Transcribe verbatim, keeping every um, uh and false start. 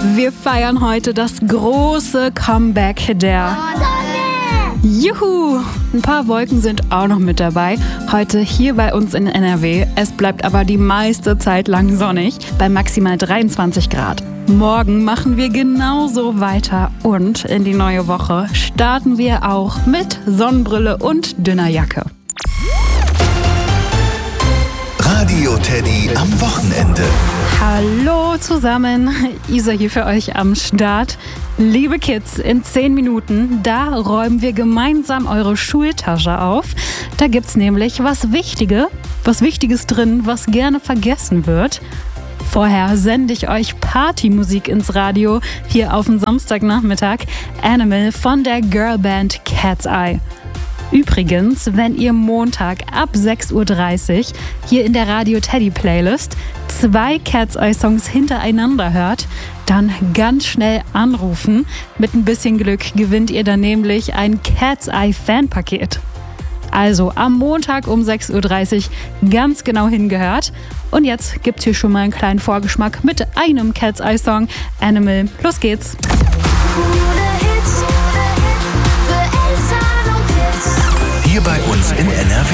Wir feiern heute das große Comeback der Juhu! Ein paar Wolken sind auch noch mit dabei. Heute hier bei uns in N R W. Es bleibt aber die meiste Zeit lang sonnig, bei maximal dreiundzwanzig Grad. Morgen machen wir genauso weiter und in die neue Woche starten wir auch mit Sonnenbrille und dünner Jacke. Radio Teddy am Wochenende. Hallo zusammen, Isa hier für euch am Start. Liebe Kids, in zehn Minuten, da räumen wir gemeinsam eure Schultasche auf. Da gibt's nämlich was Wichtiges, was Wichtiges drin, was gerne vergessen wird. Vorher sende ich euch Partymusik ins Radio, hier auf dem Samstagnachmittag. Animal von der Girlband Cat's Eye. Übrigens, wenn ihr Montag ab sechs Uhr dreißig hier in der Radio Teddy Playlist zwei Cat's Eye Songs hintereinander hört, dann ganz schnell anrufen. Mit ein bisschen Glück gewinnt ihr dann nämlich ein Cat's Eye Fanpaket. Also am Montag um sechs Uhr dreißig ganz genau hingehört. Und jetzt gibt's hier schon mal einen kleinen Vorgeschmack mit einem Cat's Eye Song. Animal, los geht's! Hier bei uns in N R W.